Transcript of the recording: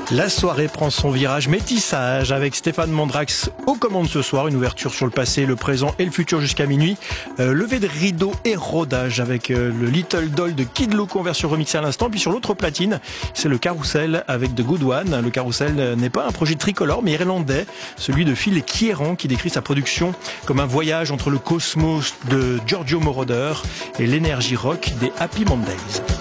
La soirée prend son virage métissage avec Stéphane Mandrax aux commandes ce soir. Une ouverture sur le passé, le présent et le futur jusqu'à minuit. Levé de rideau et rodage avec le Little Doll de Kid Loco en version remixée à l'instant. Puis sur l'autre platine, c'est le Carousel avec The Good One. Le Carousel n'est pas un projet tricolore mais irlandais, celui de Phil Kieran qui décrit sa production comme un voyage entre le cosmos de Giorgio Moroder et l'énergie rock des Happy Mondays.